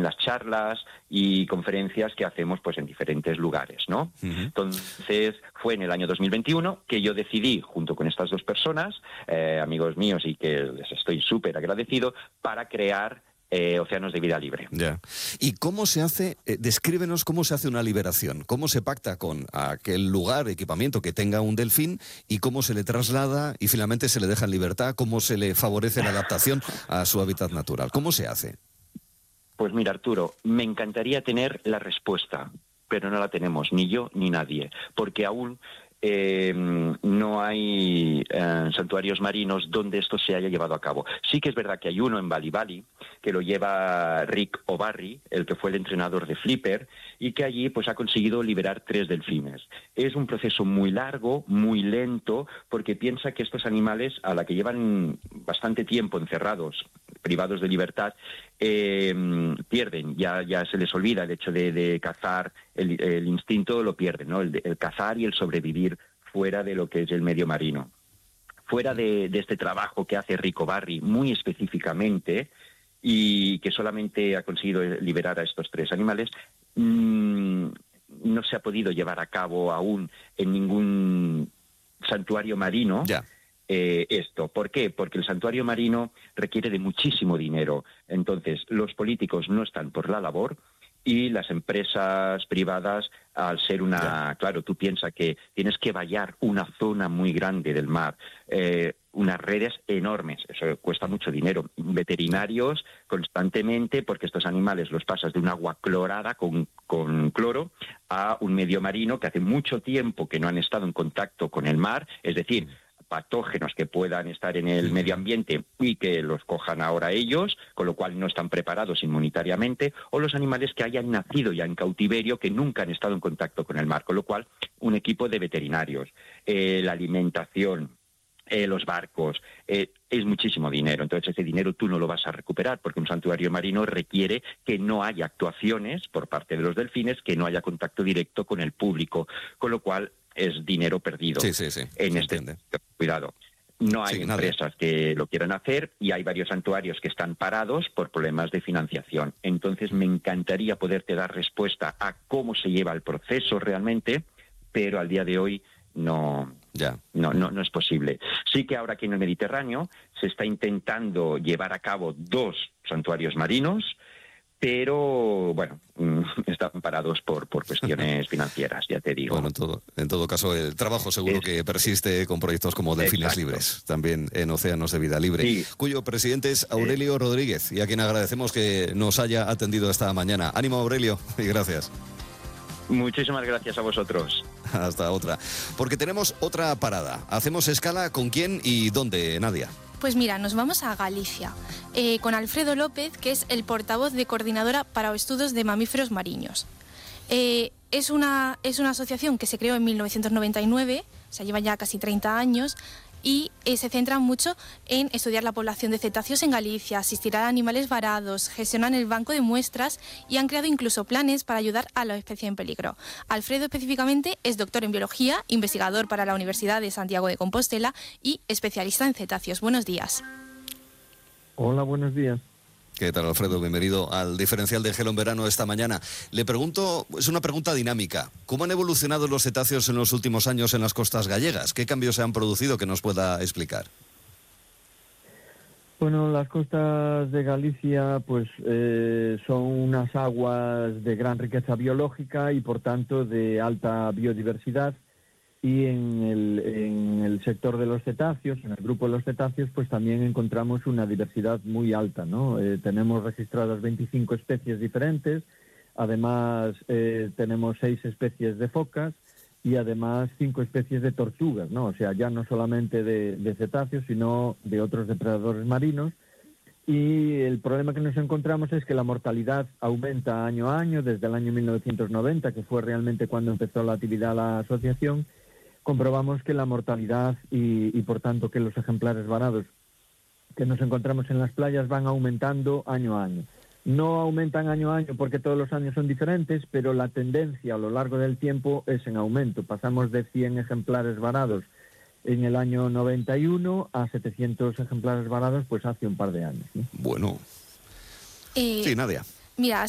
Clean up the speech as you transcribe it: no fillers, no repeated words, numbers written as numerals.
en las charlas y conferencias que hacemos pues en diferentes lugares, ¿no? Entonces fue en el año 2021 que yo decidí, junto con estas dos personas, amigos míos y que les estoy súper agradecido, para crear Océanos de Vida Libre. Ya. ¿Y cómo se hace? Descríbenos cómo se hace una liberación. ¿Cómo se pacta con aquel lugar, equipamiento que tenga un delfín y cómo se le traslada y finalmente se le deja en libertad? ¿Cómo se le favorece la adaptación a su hábitat natural? ¿Cómo se hace? Pues mira, Arturo, me encantaría tener la respuesta, pero no la tenemos, ni yo ni nadie, porque aún no hay santuarios marinos donde esto se haya llevado a cabo. Sí que es verdad que hay uno en Bali Bali, que lo lleva Rick O'Barry, el que fue el entrenador de Flipper, y que allí pues ha conseguido liberar 3 delfines. Es un proceso muy largo, muy lento, porque piensa que estos animales, a la que llevan bastante tiempo encerrados, privados de libertad, pierden, ya se les olvida el hecho de cazar, el instinto lo pierden, ¿no? El cazar y el sobrevivir fuera de lo que es el medio marino. Fuera de este trabajo que hace Rick O'Barry muy específicamente y que solamente ha conseguido liberar a estos 3 animales, no se ha podido llevar a cabo aún en ningún santuario marino. Ya. Esto. ¿Por qué? Porque el santuario marino requiere de muchísimo dinero. Entonces, los políticos no están por la labor y las empresas privadas, al ser una... Claro, tú piensas que tienes que vallar una zona muy grande del mar, unas redes enormes, eso cuesta mucho dinero. Veterinarios constantemente, porque estos animales los pasas de un agua clorada con cloro a un medio marino que hace mucho tiempo que no han estado en contacto con el mar, es decir, patógenos que puedan estar en el medio ambiente y que los cojan ahora ellos, con lo cual no están preparados inmunitariamente, o los animales que hayan nacido ya en cautiverio, que nunca han estado en contacto con el mar, con lo cual un equipo de veterinarios, la alimentación, los barcos, es muchísimo dinero. Entonces ese dinero tú no lo vas a recuperar, porque un santuario marino requiere que no haya actuaciones por parte de los delfines, que no haya contacto directo con el público, con lo cual es dinero perdido. Sí, en este cuidado. No hay empresas que lo quieran hacer y hay varios santuarios que están parados por problemas de financiación. Entonces me encantaría poderte dar respuesta a cómo se lleva el proceso realmente, pero al día de hoy no es posible. Sí que ahora aquí en el Mediterráneo se está intentando llevar a cabo 2 santuarios marinos, pero bueno, están parados por cuestiones financieras, ya te digo. Bueno, en todo caso, el trabajo seguro que persiste con proyectos como Delfines Libres, también en Océanos de Vida Libre, cuyo presidente es Aurelio Rodríguez, y a quien agradecemos que nos haya atendido esta mañana. Ánimo, Aurelio, y gracias. Muchísimas gracias a vosotros. Hasta otra. Porque tenemos otra parada. ¿Hacemos escala con quién y dónde, Nadia? Pues mira, nos vamos a Galicia, con Alfredo López, que es el portavoz de Coordinadora para Estudos de Mamíferos Mariños. Es una asociación que se creó en 1999, o sea, lleva ya casi 30 años, y se centra mucho en estudiar la población de cetáceos en Galicia, asistir a animales varados, gestionan el banco de muestras y han creado incluso planes para ayudar a la especie en peligro. Alfredo específicamente es doctor en biología, investigador para la Universidad de Santiago de Compostela y especialista en cetáceos. Buenos días. Hola, buenos días. ¿Qué tal, Alfredo? Bienvenido al Diferencial de Gelo en Verano esta mañana. Le pregunto, es una pregunta dinámica. ¿Cómo han evolucionado los cetáceos en los últimos años en las costas gallegas? ¿Qué cambios se han producido que nos pueda explicar? Bueno, las costas de Galicia pues son unas aguas de gran riqueza biológica y por tanto de alta biodiversidad. Y en el sector de los cetáceos, en el grupo de los cetáceos, pues también encontramos una diversidad muy alta, ¿no? Tenemos registradas 25 especies diferentes, además tenemos 6 especies de focas y además 5 especies de tortugas, ¿no? O sea, ya no solamente de cetáceos, sino de otros depredadores marinos. Y el problema que nos encontramos es que la mortalidad aumenta año a año, desde el año 1990, que fue realmente cuando empezó la actividad de la asociación. Comprobamos que la mortalidad y por tanto que los ejemplares varados que nos encontramos en las playas van aumentando año a año. No aumentan año a año porque todos los años son diferentes, pero la tendencia a lo largo del tiempo es en aumento. Pasamos de 100 ejemplares varados en el año 91 a 700 ejemplares varados pues hace un par de años, ¿no? Bueno. Sí, Nadia. Mira,